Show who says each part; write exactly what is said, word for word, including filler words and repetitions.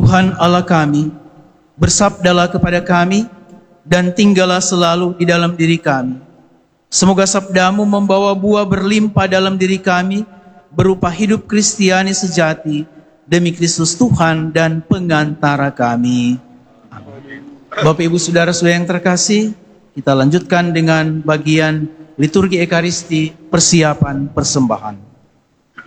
Speaker 1: Tuhan Allah kami, bersabdalah kepada kami, dan tinggallah selalu di dalam diri kami. Semoga sabdamu membawa buah berlimpah dalam diri kami, berupa hidup Kristiani sejati, demi Kristus Tuhan dan pengantara kami. Amin. Bapak Ibu Saudara-saudara yang terkasih, kita lanjutkan dengan bagian liturgi Ekaristi, persiapan persembahan.